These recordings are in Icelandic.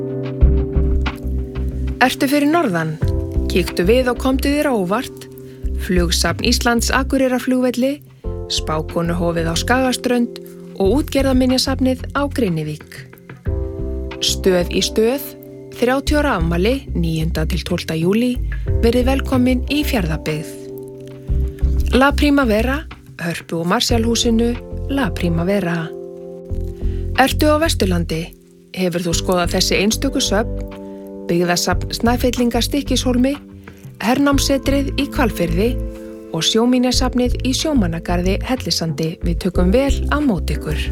Ertu fyrir norðan? Kíktu við og komdu þér á óvart. Flugsafn Íslands Akureyrarflugvelli, Spákonuhofið á Skagaströnd og útgerðarminjasafnið á Grenivík. Stöð í stöð, 30 ára afmæli, 9. til 12. júlí, verið velkomin í Fjarðabyggð. La Primavera, Hörpu og Marshallhúsinu, La Primavera. Ertu á Vesturlandi? Hefur þú skoðað þessi einstöku söfn? Byggðasafn Snæfellinga Stykkishólmi, hernámssetrið í Hvalfirði og sjóminjasafnið í Sjómannagarði Hellisandi. Við tökum vel á móti ykkur.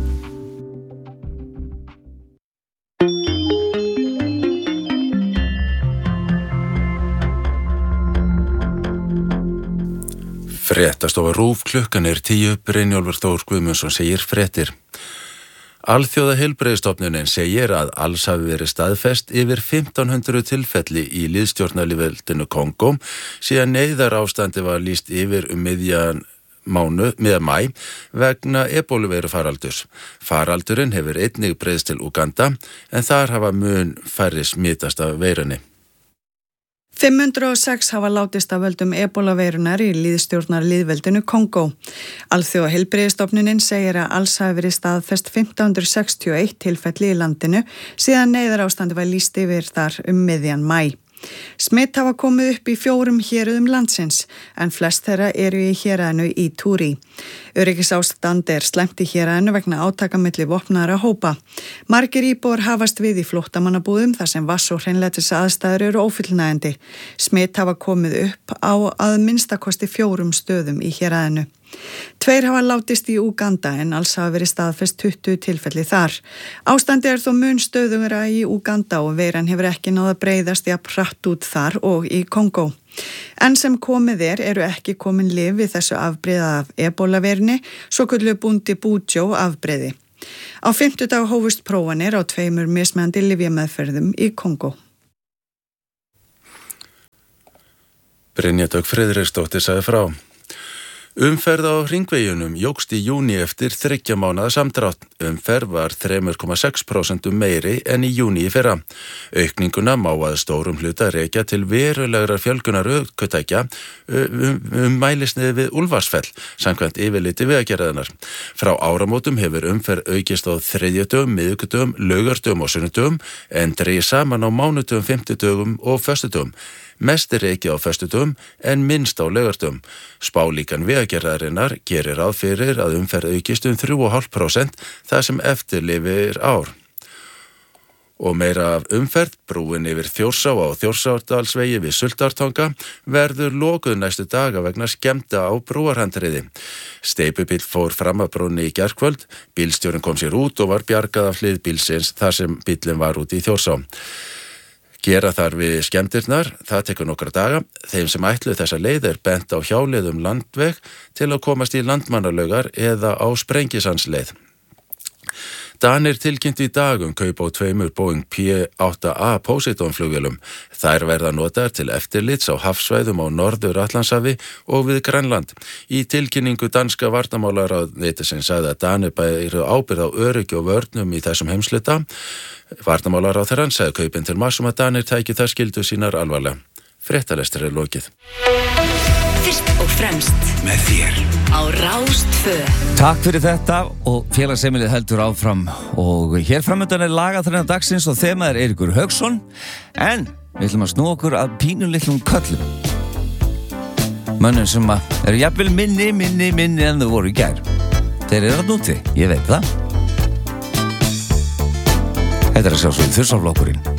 Fréttastofa RÚV, klukkan 10, Brynjólfur Þór Guðmundsson segir fréttir. Alþjóða heilbrigðisstofnunin segir að alls hafi verið staðfest yfir 1500 tilfelli í lýðstjórnarlýðveldinu Kongó síðan neyðarástandi var lýst yfir miðjan maí vegna ebóluverufaraldurs. Faraldurinn hefur einnig breiðst til Uganda en þar hafa mun færri smitast af veirunni. 506 hafa látist af völdum ebólaveirunar í lýðstjórnarlýðveldinu Kongó. Alþjóða heilbrigðisstofnunin segir að alls hafi verið staðfest 1561 tilfelli í landinu síðan neyðarástandi var lýst yfir þar miðjan maí. Smitt hafa komið upp í 4 héruðum landsins en flest þeirra eru í héraðinu Ituri. Öryggisástand slæmt í héraðinu vegna átaka milli vopnaðra hópa. Margir íbúar hafast við í flóttamannabúðum þar sem vatns- og hreinlætis aðstæður eru ófullnægjandi. Smitt hafa komið upp á að minnstakosti 4 stöðum í héraðinu. 2 hafa látist í Uganda en alls hafa verið staðfest 20 tilfelli þar. Ástandi þó mun stöðugra í Uganda og veiran hefur ekki náð að breiðast jafn hratt út þar og í Kongó. En sem komið eru ekki komin lyf við þessu afbrigði af ebólaveirunni, svokölluðu Bundi Bujó afbrigði. Á 50 hófust prófanir á 2 mismunandi lyfjameðferðum í Kongó. Brynja Dögg Friðriksdóttir sagði frá. Umferð á hringveginum jókst í júní eftir 3 mánaða samdrátt. Umferð var 3,6% meiri en í júní í fyrra. Aukninguna má að stórum hluta rekja til verulegrar fjölgunar ökutækja mælisniði við Úlfarsfell, samkvæmt yfirliti Vegagerðarinnar. Frá áramótum hefur umferð aukist á þriðjudögum, miðvikudögum, laugardögum og sunnudögum en dregið saman á mánudögum, fimmtudögum og föstudögum. Mest rekið á föstudögum en minnst á laugardögum. Spálíkan Vegagerðarinnar gerir ráð fyrir að umferð aukist 3,5% þar sem eftir lifir ár. Og meira af umferð, brúin yfir Þjórsá á Þjórsárdalsvegi við Sultartanga verður lokuð næstu daga vegna skemmda á brúarhandriði. Steypubíll fór fram af brúnni í gærkvöld, bílstjórinn kom sér út og var bjargað af hlið bílsins þar sem bíllinn var út í Þjórsá. Gera þar við skemmdirnar, það tekur nokkra daga. Þeim sem ætluðu þessa leið bent á hjáleiðum landveg til að komast í landmannalaugar eða á Sprengisandsleið. Danir tilkynntu í dag kaup á 2 Boeing P-8A Poseidon flugvélum. Þær verða notaðar til eftirlits á hafsvæðum á Norður-Atlantshafi og við Grænland. Í tilkynningu danska varnarmálaráðuneytisins sagði að Danir bæru ábyrgð á öryggi og vörnum í þessum heimshluta. Varnarmálaráðherrann sagði kaupin til mars að Danir tæki þær skyldu sínar alvarlega. Fréttalestur lokið. Fyrst og fremst með þér á Rás 2. Takk fyrir þetta og félagsheimilið heldur áfram og hér framöndan lagaþrenna dagsins og þemað Eiríkur Hauksson en við ætlum að snúa okkur að pínulitlum köllum. Mönnum sem eru jafnvel minni en þau voru í gær. Þeir eru að núti, ég veit það. Þetta að sjálfsögðu Þursaflokkurinn.